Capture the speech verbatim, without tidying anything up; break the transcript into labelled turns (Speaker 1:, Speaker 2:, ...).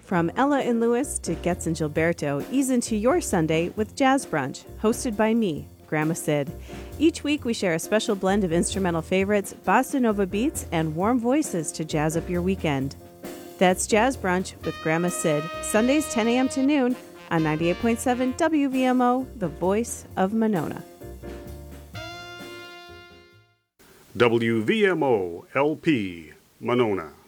Speaker 1: From Ella and Lewis to Getz and Gilberto, ease into your Sunday with Jazz Brunch, hosted by me, Grandma Sid. Each week we share a special blend of instrumental favorites, bossa nova beats, and warm voices to jazz up your weekend. That's Jazz Brunch with Grandma Sid, Sundays ten a.m. to noon on ninety-eight point seven W V M O, the voice of Monona.
Speaker 2: W V M O L P, Monona.